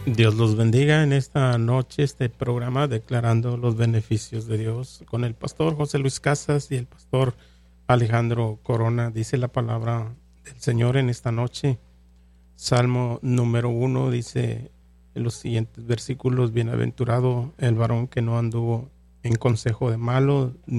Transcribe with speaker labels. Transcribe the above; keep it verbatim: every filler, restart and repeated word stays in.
Speaker 1: Dios los bendiga en esta noche, este programa declarando los beneficios de Dios con el pastor José Luis Casas y el pastor Alejandro Corona. Dice la palabra del Señor en esta noche. Salmo número uno dice en los siguientes versículos: bienaventurado el varón que no anduvo en consejo de malos,